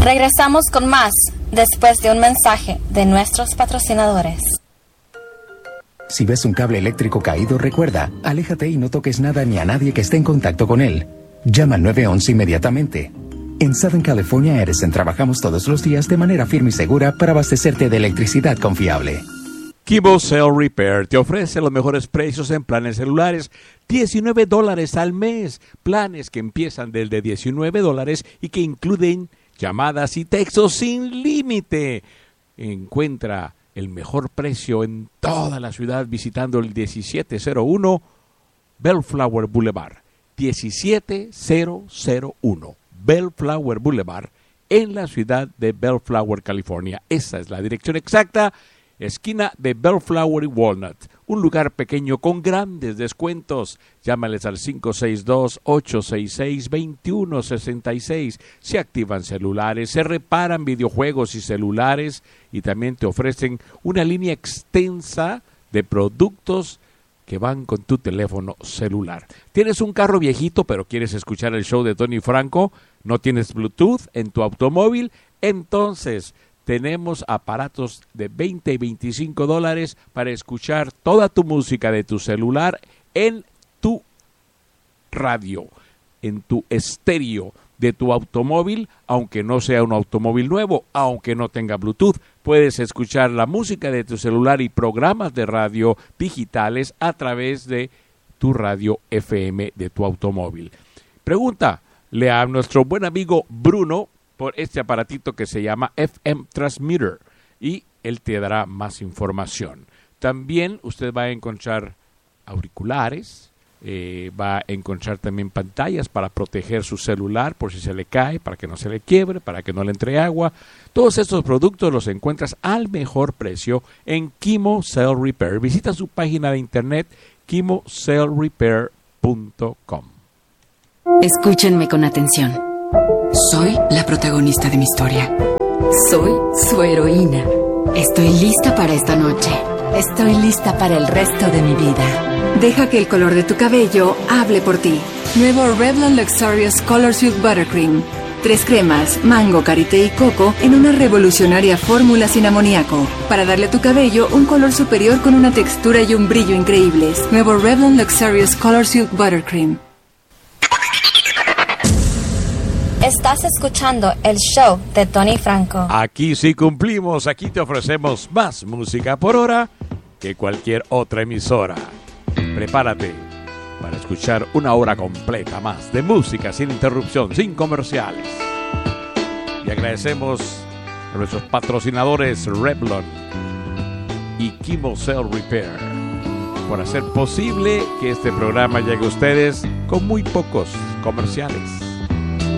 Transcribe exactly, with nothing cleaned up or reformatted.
Regresamos con más después de un mensaje de nuestros patrocinadores. Si ves un cable eléctrico caído, recuerda, aléjate y no toques nada ni a nadie que esté en contacto con él. Llama al nueve once inmediatamente. En Southern California Edison trabajamos todos los días de manera firme y segura para abastecerte de electricidad confiable. Kibo Cell Repair te ofrece los mejores precios en planes celulares, diecinueve dólares al mes. Planes que empiezan desde diecinueve dólares y que incluyen llamadas y textos sin límite. Encuentra el mejor precio en toda la ciudad visitando el diecisiete cero uno Bellflower Boulevard. diecisiete cero uno Bellflower Boulevard en la ciudad de Bellflower, California. Esa es la dirección exacta. Esquina de Bellflower y Walnut, un lugar pequeño con grandes descuentos. Llámales al cinco seis dos, ocho seis seis, dos uno seis seis. Se activan celulares, se reparan videojuegos y celulares y también te ofrecen una línea extensa de productos que van con tu teléfono celular. ¿Tienes un carro viejito pero quieres escuchar el show de Tony Franco? ¿No tienes Bluetooth en tu automóvil? Entonces tenemos aparatos de veinte y veinticinco dólares para escuchar toda tu música de tu celular en tu radio, en tu estéreo de tu automóvil, aunque no sea un automóvil nuevo, aunque no tenga Bluetooth. Puedes escuchar la música de tu celular y programas de radio digitales a través de tu radio F M de tu automóvil. Pregúntale a nuestro buen amigo Bruno por este aparatito que se llama F M Transmitter y él te dará más información. También usted va a encontrar auriculares, eh, va a encontrar también pantallas para proteger su celular por si se le cae, para que no se le quiebre, para que no le entre agua. Todos estos productos los encuentras al mejor precio en Kimo Cell Repair. Visita su página de internet kimo cell repair punto com. Escúchenme con atención. Soy la protagonista de mi historia. Soy su heroína. Estoy lista para esta noche. Estoy lista para el resto de mi vida. Deja que el color de tu cabello hable por ti. Nuevo Revlon Luxurious Color Suit Buttercream. Tres cremas, mango, karité y coco en una revolucionaria fórmula sin amoníaco. Para darle a tu cabello un color superior con una textura y un brillo increíbles. Nuevo Revlon Luxurious Color Suit Buttercream. Estás escuchando el show de Tony Franco. Aquí sí cumplimos, aquí te ofrecemos más música por hora que cualquier otra emisora. Prepárate para escuchar una hora completa más de música sin interrupción, sin comerciales. Y agradecemos a nuestros patrocinadores Revlon y Kimo Cell Repair por hacer posible que este programa llegue a ustedes con muy pocos comerciales.